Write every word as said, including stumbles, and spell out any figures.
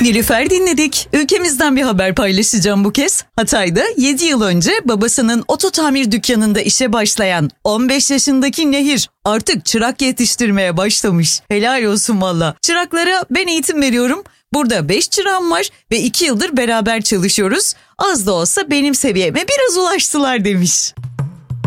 Nilüfer dinledik. Ülkemizden bir haber paylaşacağım bu kez. Hatay'da yedi yıl önce babasının oto tamir dükkanında işe başlayan on beş yaşındaki Nehir artık çırak yetiştirmeye başlamış. Helal olsun valla. Çıraklara ben eğitim veriyorum. Burada beş çırağım var ve iki yıldır beraber çalışıyoruz. Az da olsa benim seviyeme biraz ulaştılar demiş.